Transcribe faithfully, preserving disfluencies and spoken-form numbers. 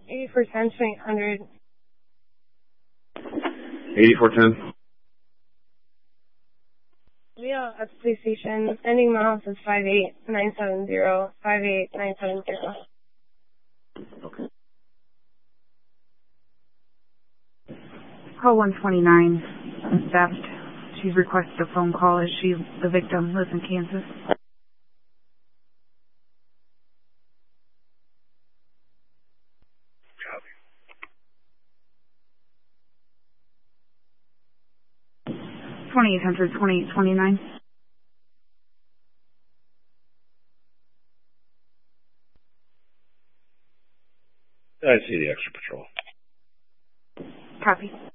eighty-four ten, twenty-eight hundred. eighty-four ten. Leo at the police station. Ending my house is five eight nine seven zero. five eight nine seven zero. Okay. Call one twenty-nine. Theft. She's requested a phone call as she, the victim, lives in Kansas. twenty-eight hundred, twenty-eight twenty-nine. I see the extra patrol. Copy.